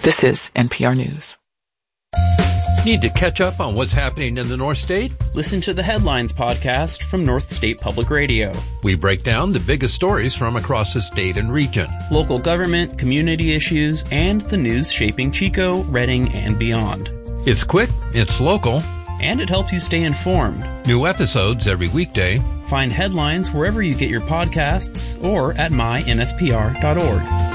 This is NPR News. Need to catch up on what's happening in the North State? Listen to the Headlines podcast from North State Public Radio. We break down the biggest stories from across the state and region. Local government, community issues, and the news shaping Chico, Redding, and beyond. It's quick, it's local, and it helps you stay informed. New episodes every weekday. Find Headlines wherever you get your podcasts or at mynspr.org.